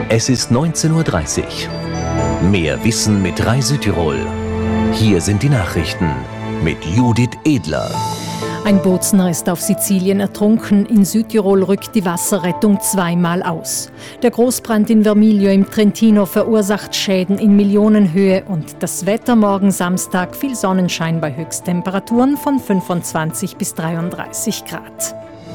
Es ist 19:30 Uhr. Mehr Wissen mit Rai Südtirol. Hier sind die Nachrichten mit Judith Edler. Ein Bootsner ist auf Sizilien ertrunken. In Südtirol rückt die Wasserrettung zweimal aus. Der Großbrand in Vermiglio im Trentino verursacht Schäden in Millionenhöhe und das Wetter morgen Samstag viel Sonnenschein bei Höchsttemperaturen von 25 bis 33 Grad.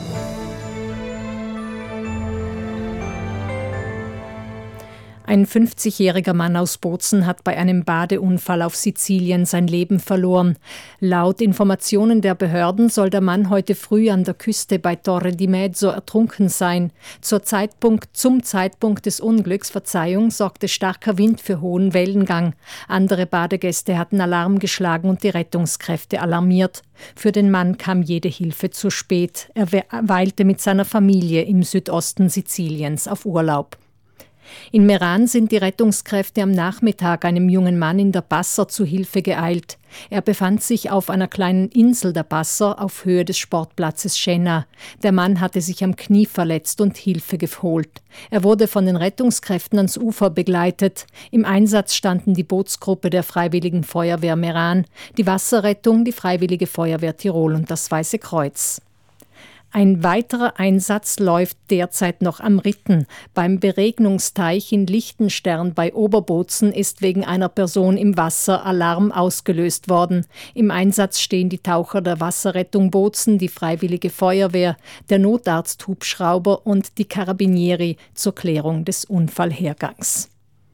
Ein 50-jähriger Mann aus Bozen hat bei einem Badeunfall auf Sizilien sein Leben verloren. Laut Informationen der Behörden soll der Mann heute früh an der Küste bei Torre di Mezzo ertrunken sein. Zum Zeitpunkt des Unglücks, sorgte starker Wind für hohen Wellengang. Andere Badegäste hatten Alarm geschlagen und die Rettungskräfte alarmiert. Für den Mann kam jede Hilfe zu spät. Er weilte mit seiner Familie im Südosten Siziliens auf Urlaub. In Meran sind die Rettungskräfte am Nachmittag einem jungen Mann in der Passer zu Hilfe geeilt. Er befand sich auf einer kleinen Insel der Passer auf Höhe des Sportplatzes Schenna. Der Mann hatte sich am Knie verletzt und Hilfe geholt. Er wurde von den Rettungskräften ans Ufer begleitet. Im Einsatz standen die Bootsgruppe der Freiwilligen Feuerwehr Meran, die Wasserrettung, die Freiwillige Feuerwehr Tirol und das Weiße Kreuz. Ein weiterer Einsatz läuft derzeit noch am Ritten. Beim Beregnungsteich in Lichtenstern bei Oberbozen ist wegen einer Person im Wasser Alarm ausgelöst worden. Im Einsatz stehen die Taucher der Wasserrettung Bozen, die Freiwillige Feuerwehr, der Notarzt-Hubschrauber und die Carabinieri zur Klärung des Unfallhergangs.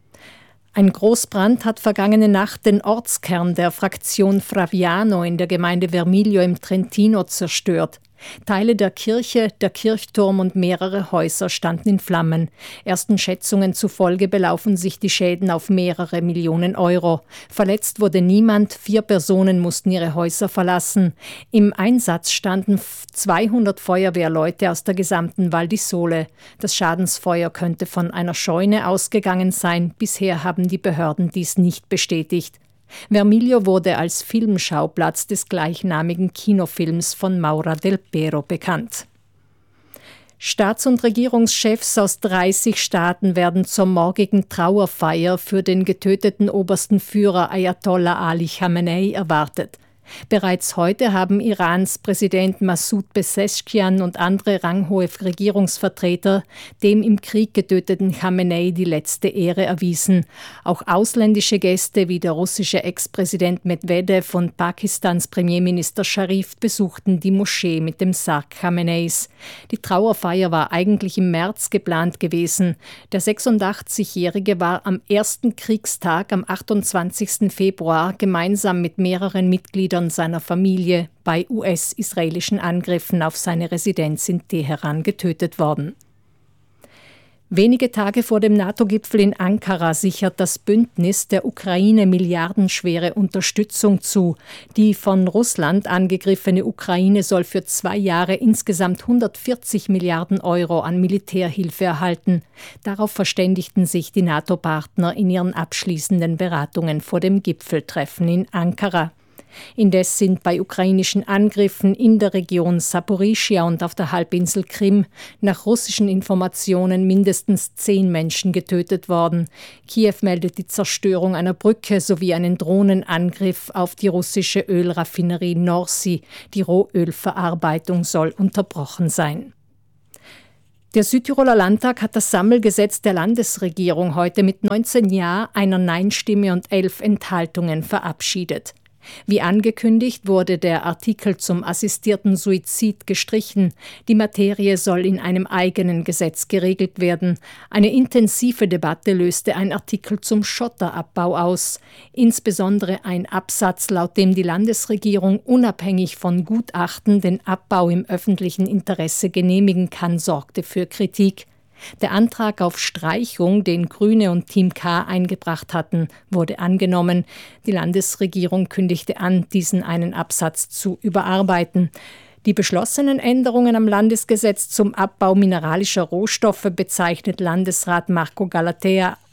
Ein Großbrand hat vergangene Nacht den Ortskern der Fraktion Fraviano in der Gemeinde Vermiglio im Trentino zerstört. Teile der Kirche, der Kirchturm und mehrere Häuser standen in Flammen. Ersten Schätzungen zufolge belaufen sich die Schäden auf mehrere Millionen Euro. Verletzt wurde niemand, 4 Personen mussten ihre Häuser verlassen. Im Einsatz standen 200 Feuerwehrleute aus der gesamten Val di Sole. Das Schadensfeuer könnte von einer Scheune ausgegangen sein. Bisher haben die Behörden dies nicht bestätigt. Vermiglio wurde als Filmschauplatz des gleichnamigen Kinofilms von Maura Del Pero bekannt. Staats- und Regierungschefs aus 30 Staaten werden zur morgigen Trauerfeier für den getöteten obersten Führer Ayatollah Ali Khamenei erwartet. Bereits heute haben Irans Präsident Massoud Pezeshkian und andere ranghohe Regierungsvertreter dem im Krieg getöteten Khamenei die letzte Ehre erwiesen. Auch ausländische Gäste wie der russische Ex-Präsident Medvedev und Pakistans Premierminister Sharif besuchten die Moschee mit dem Sarg Khameneis. Die Trauerfeier war eigentlich im März geplant gewesen. Der 86-Jährige war am ersten Kriegstag am 28. Februar gemeinsam mit mehreren Mitgliedern seiner Familie bei US-israelischen Angriffen auf seine Residenz in Teheran getötet worden. Wenige Tage vor dem NATO-Gipfel in Ankara sichert das Bündnis der Ukraine milliardenschwere Unterstützung zu. Die von Russland angegriffene Ukraine soll für 2 Jahre insgesamt 140 Milliarden Euro an Militärhilfe erhalten. Darauf verständigten sich die NATO-Partner in ihren abschließenden Beratungen vor dem Gipfeltreffen in Ankara. Indes sind bei ukrainischen Angriffen in der Region Saporischschja und auf der Halbinsel Krim nach russischen Informationen mindestens 10 Menschen getötet worden. Kiew meldet die Zerstörung einer Brücke sowie einen Drohnenangriff auf die russische Ölraffinerie Norsi. Die Rohölverarbeitung soll unterbrochen sein. Der Südtiroler Landtag hat das Sammelgesetz der Landesregierung heute mit 19 Ja, einer Nein-Stimme und 11 Enthaltungen verabschiedet. Wie angekündigt wurde der Artikel zum assistierten Suizid gestrichen. Die Materie soll in einem eigenen Gesetz geregelt werden. Eine intensive Debatte löste ein Artikel zum Schotterabbau aus. Insbesondere ein Absatz, laut dem die Landesregierung unabhängig von Gutachten den Abbau im öffentlichen Interesse genehmigen kann, sorgte für Kritik. Der Antrag auf Streichung, den Grüne und Team K eingebracht hatten, wurde angenommen. Die Landesregierung kündigte an, diesen einen Absatz zu überarbeiten. Die beschlossenen Änderungen am Landesgesetz zum Abbau mineralischer Rohstoffe bezeichnet Landesrat Marco Galatea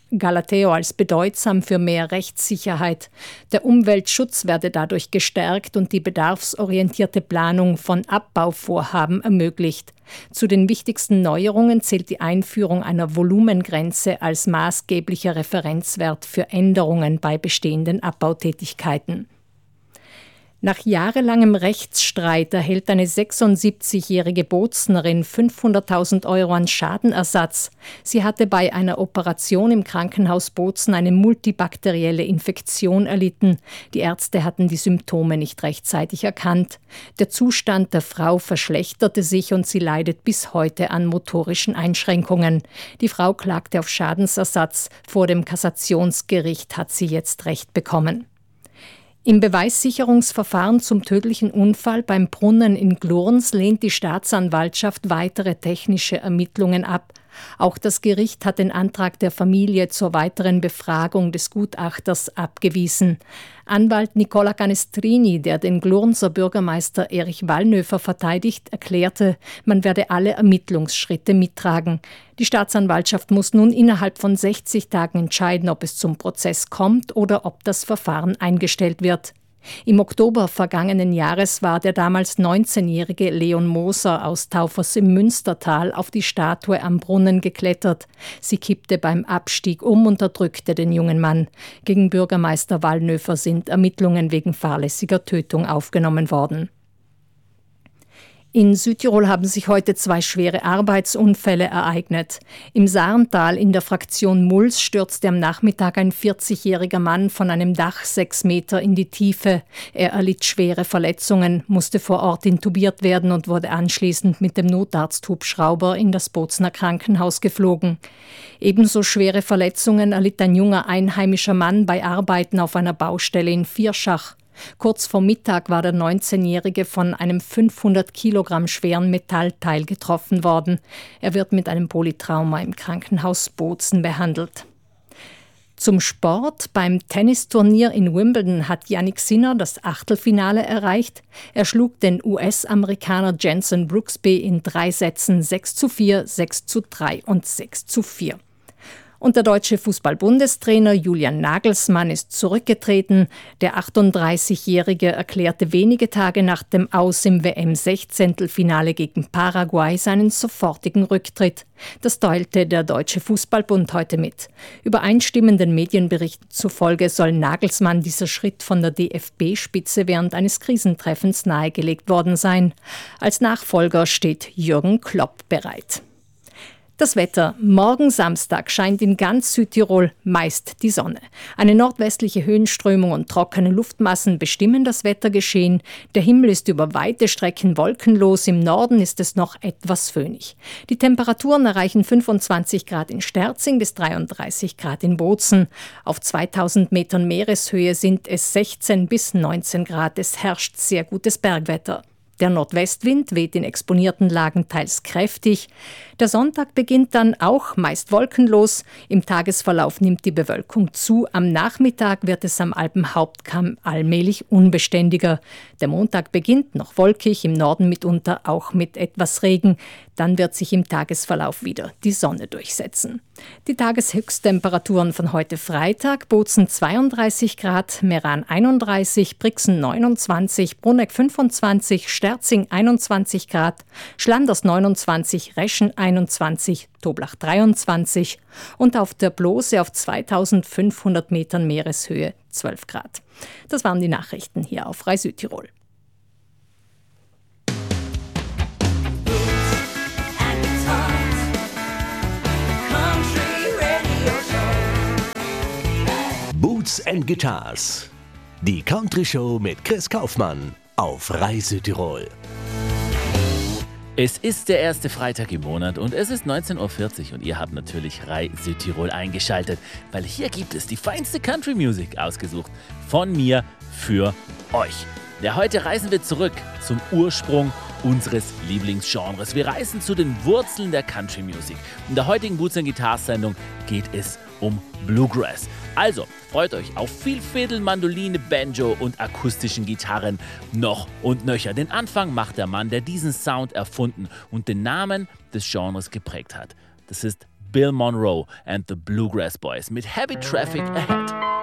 Galateo als bedeutsam für mehr Rechtssicherheit. Der Umweltschutz werde dadurch gestärkt und die bedarfsorientierte Planung von Abbauvorhaben ermöglicht. Zu den wichtigsten Neuerungen zählt die Einführung einer Volumengrenze als maßgeblicher Referenzwert für Änderungen bei bestehenden Abbautätigkeiten. Nach jahrelangem Rechtsstreit erhält eine 76-jährige Boznerin 500.000 € an Schadenersatz. Sie hatte bei einer Operation im Krankenhaus Bozen eine multibakterielle Infektion erlitten. Die Ärzte hatten die Symptome nicht rechtzeitig erkannt. Der Zustand der Frau verschlechterte sich und sie leidet bis heute an motorischen Einschränkungen. Die Frau klagte auf Schadensersatz. Vor dem Kassationsgericht hat sie jetzt Recht bekommen. Im Beweissicherungsverfahren zum tödlichen Unfall beim Brunnen in Glurns lehnt die Staatsanwaltschaft weitere technische Ermittlungen ab. Auch das Gericht hat den Antrag der Familie zur weiteren Befragung des Gutachters abgewiesen. Anwalt Nicola Canestrini, der den Glurnser Bürgermeister Erich Wallnöfer verteidigt, erklärte, man werde alle Ermittlungsschritte mittragen. Die Staatsanwaltschaft muss nun innerhalb von 60 Tagen entscheiden, ob es zum Prozess kommt oder ob das Verfahren eingestellt wird. Im Oktober vergangenen Jahres war der damals 19-jährige Leon Moser aus Taufers im Münstertal auf die Statue am Brunnen geklettert. Sie kippte beim Abstieg um und erdrückte den jungen Mann. Gegen Bürgermeister Wallnöfer sind Ermittlungen wegen fahrlässiger Tötung aufgenommen worden. In Südtirol haben sich heute 2 schwere Arbeitsunfälle ereignet. Im Saarntal in der Fraktion Muls stürzte am Nachmittag ein 40-jähriger Mann von einem Dach 6 Meter in die Tiefe. Er erlitt schwere Verletzungen, musste vor Ort intubiert werden und wurde anschließend mit dem Notarzthubschrauber in das Bozener Krankenhaus geflogen. Ebenso schwere Verletzungen erlitt ein junger einheimischer Mann bei Arbeiten auf einer Baustelle in Vierschach. Kurz vor Mittag war der 19-Jährige von einem 500 Kilogramm schweren Metallteil getroffen worden. Er wird mit einem Polytrauma im Krankenhaus Bozen behandelt. Zum Sport. Beim Tennisturnier in Wimbledon hat Jannik Sinner das Achtelfinale erreicht. Er schlug den US-Amerikaner Jenson Brooksby in 3 Sätzen 6:4, 6:3 und 6:4. Und der deutsche Fußball-Bundestrainer Julian Nagelsmann ist zurückgetreten. Der 38-Jährige erklärte wenige Tage nach dem Aus im WM-16-Finale gegen Paraguay seinen sofortigen Rücktritt. Das teilte der Deutsche Fußballbund heute mit. Übereinstimmenden Medienberichten zufolge soll Nagelsmann dieser Schritt von der DFB-Spitze während eines Krisentreffens nahegelegt worden sein. Als Nachfolger steht Jürgen Klopp bereit. Das Wetter. Morgen Samstag scheint in ganz Südtirol meist die Sonne. Eine nordwestliche Höhenströmung und trockene Luftmassen bestimmen das Wettergeschehen. Der Himmel ist über weite Strecken wolkenlos. Im Norden ist es noch etwas föhnig. Die Temperaturen erreichen 25 Grad in Sterzing bis 33 Grad in Bozen. Auf 2000 Metern Meereshöhe sind es 16 bis 19 Grad. Es herrscht sehr gutes Bergwetter. Der Nordwestwind weht in exponierten Lagen teils kräftig. Der Sonntag beginnt dann auch meist wolkenlos. Im Tagesverlauf nimmt die Bewölkung zu. Am Nachmittag wird es am Alpenhauptkamm allmählich unbeständiger. Der Montag beginnt noch wolkig, im Norden mitunter auch mit etwas Regen. Dann wird sich im Tagesverlauf wieder die Sonne durchsetzen. Die Tageshöchsttemperaturen von heute Freitag: Bozen 32 Grad, Meran 31, Brixen 29, Bruneck 25, Sterzing 21 Grad, Schlanders 29, Reschen 21, Toblach 23 und auf der Blose auf 2500 Metern Meereshöhe 12 Grad. Das waren die Nachrichten hier auf Rai Südtirol. Boots and Guitars. Die Country Show mit Chris Kaufmann auf Rai Südtirol. Es ist der erste Freitag im Monat und es ist 19:40 Uhr und ihr habt natürlich Rai Südtirol eingeschaltet, weil hier gibt es die feinste Country Music ausgesucht von mir für euch. Ja, heute reisen wir zurück zum Ursprung unseres Lieblingsgenres. Wir reisen zu den Wurzeln der Country Music. In der heutigen Boots and Guitars Sendung geht es um Bluegrass. Also, freut euch auf viel Fiddle, Mandoline, Banjo und akustischen Gitarren noch und nöcher. Den Anfang macht der Mann, der diesen Sound erfunden und den Namen des Genres geprägt hat. Das ist Bill Monroe and the Bluegrass Boys mit Heavy Traffic Ahead.